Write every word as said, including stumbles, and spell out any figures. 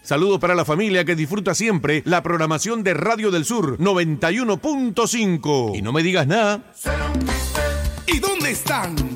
Saludos para la familia que disfruta siempre la programación de Radio del Sur noventa y uno punto cinco. Y no me digas nada. ¿Y dónde están